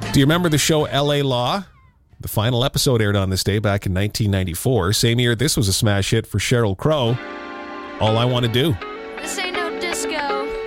Do you remember the show L.A. Law? The final episode aired on this day back in 1994. Same year, this was a smash hit for Sheryl Crow. All I Want to Do. This ain't no disco.